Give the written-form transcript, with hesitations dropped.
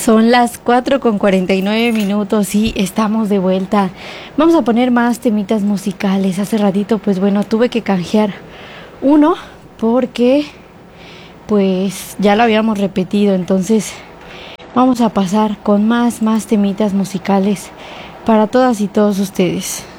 Son las 4:49 y estamos de vuelta. Vamos a poner más temitas musicales. Hace ratito, pues bueno, tuve que canjear uno porque pues ya lo habíamos repetido. Entonces vamos a pasar con más temitas musicales para todas y todos ustedes.